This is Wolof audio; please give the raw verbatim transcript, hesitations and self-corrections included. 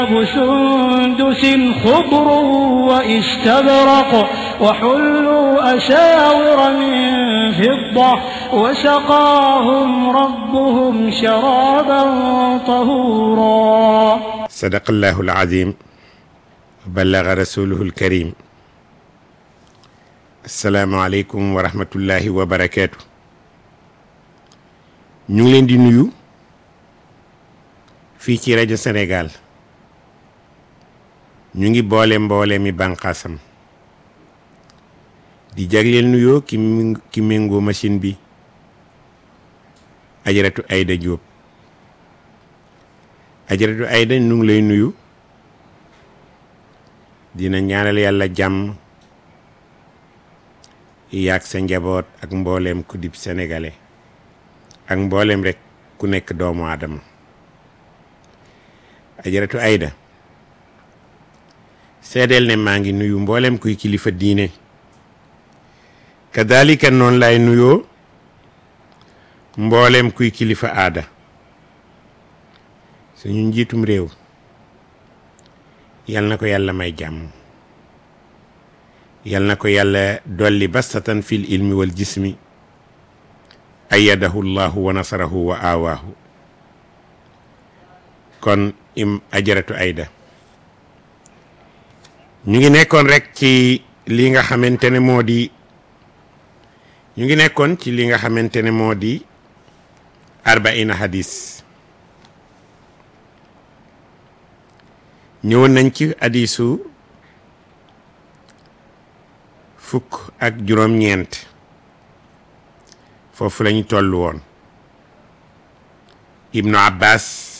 سندس خضر واستبرق وحلوا أساور من فضة وسقاهم ربهم شرابا طهورا. صدق الله العظيم وبلغ رسوله الكريم. السلام عليكم ورحمة الله وبركاته. ñu ngi leen di nuyu fii ci rajo Sénégal. ñu ngi boole mboole mi bànqaasam di jagleel nuyoo ki ki méngoo machine bi ajaratu Ayda Diop. ajaratu Ayda ñu ngi lay nuyu dina ñaanal yàlla jàmm yaag sa njaboot ak mbooleem ku dib sénégalais ak mbooleem rek ku nekk doomu aadama. ajaratu Ayda seedeel ne maa ngi nuyu mboolem kuy kilifa diine kadalika noonu lay nuyoo mboolem kuy kilifa aada. suñu njiitum réew yal na ko yàlla may jàmm, yal na ko yàlla dolli bastatan fil ilmi wal jismi ayyadahu llahu wa nasarahu wa awaahu. kon im ajaratu Ayda ñu ngi nekkoon rek ci li nga xamante ne moo di ñu ngi nekkoon ci li nga xamante ne moo di arbaina hadis. ñëwoon nañ ci hadisu fukk ak juróom-ñeent foofu lañu toll woon. Ibnu Abbas